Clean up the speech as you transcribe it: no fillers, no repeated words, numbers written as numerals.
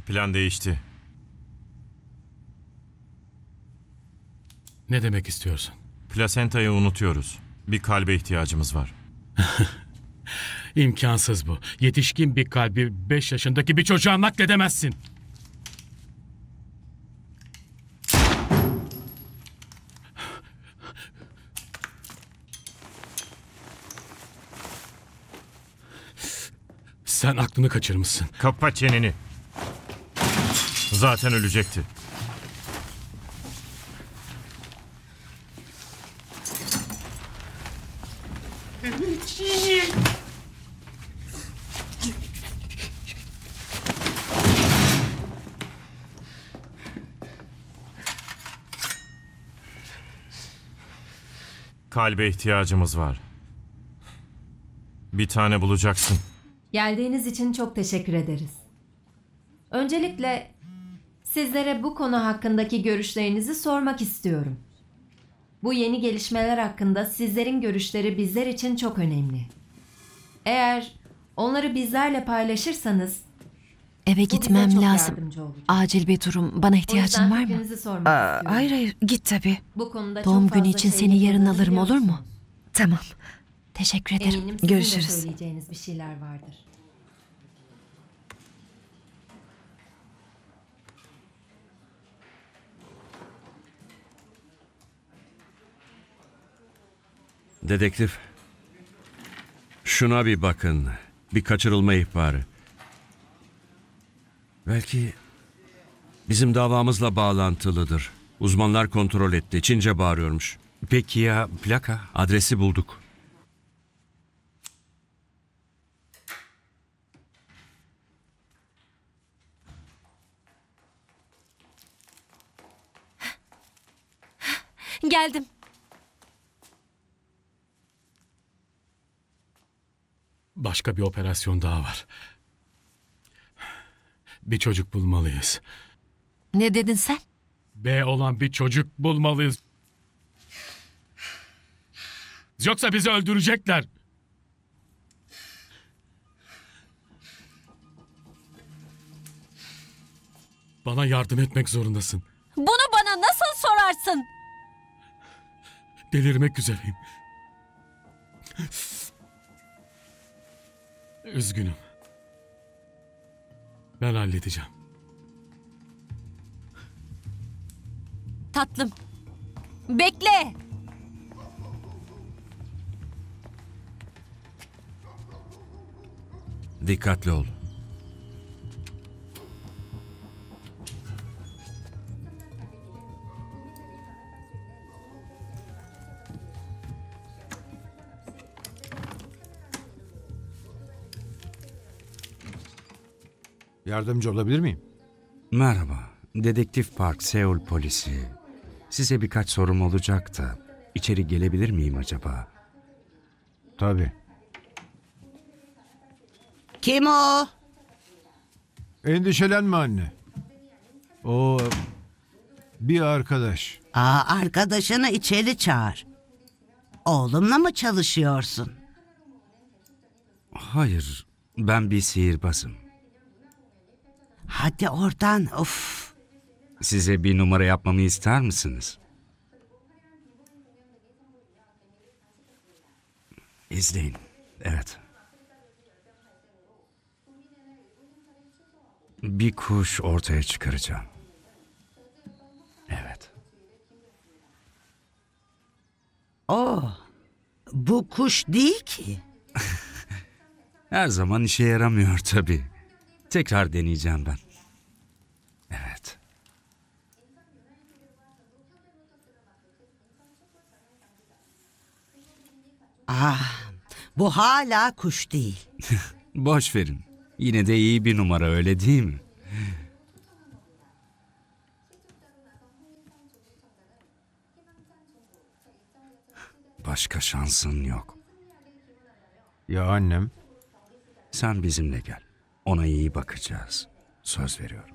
Plan değişti. Ne demek istiyorsun? Plasentayı unutuyoruz. Bir kalbe ihtiyacımız var. İmkansız bu. Yetişkin bir kalbi 5 yaşındaki bir çocuğa nakledemezsin. Sen aklını kaçırmışsın. Kapa çeneni. Zaten ölecekti. Kalbe ihtiyacımız var. Bir tane bulacaksın. Geldiğiniz için çok teşekkür ederiz. Öncelikle sizlere bu konu hakkındaki görüşlerinizi sormak istiyorum. Bu yeni gelişmeler hakkında sizlerin görüşleri bizler için çok önemli. Eğer onları bizlerle paylaşırsanız Eve bu bize gitmem çok lazım. yardımcı olur. Acil bir durum. Bana O ihtiyacın yüzden var mı? fikrinizi sormak istiyorum. Hayır hayır git tabii. Bu konuda Doğum çok günü fazla için şey seni yarın yapıldığını alırım, olur mu? biliyorsunuz. Tamam. Teşekkür ederim. Eminim sizin de Görüşürüz. söyleyeceğiniz bir şeyler vardır. Dedektif. Şuna bir bakın. Bir kaçırılma ihbarı. Belki bizim davamızla bağlantılıdır. Uzmanlar kontrol etti. Çince bağırıyormuş. Peki ya plaka? Adresi bulduk. Geldim. Başka bir operasyon daha var. Bir çocuk bulmalıyız. Ne dedin sen? B olan bir çocuk bulmalıyız. Yoksa bizi öldürecekler. Bana yardım etmek zorundasın. Bunu bana nasıl sorarsın? Delirmek üzereyim. Üzgünüm. Ben halledeceğim. Tatlım. Bekle. Dikkatli ol. Yardımcı olabilir miyim? Merhaba. Dedektif Park, Seul polisi. Size birkaç sorum olacak da içeri gelebilir miyim acaba? Tabii. Kim o? Endişelenme anne. O bir arkadaş. Arkadaşını içeri çağır. Oğlumla mı çalışıyorsun? Hayır, ben bir sihirbazım. Hadi oradan. Of. Size bir numara yapmamı ister misiniz? İzleyin. Evet. Bir kuş ortaya çıkaracağım. Evet. Bu kuş değil ki. Her zaman işe yaramıyor tabii. Tekrar deneyeceğim ben. Evet. Bu hala kuş değil. Boş verin. Yine de iyi bir numara, öyle değil mi? Başka şansın yok. Ya annem? Sen bizimle gel. Ona iyi bakacağız. Söz veriyorum.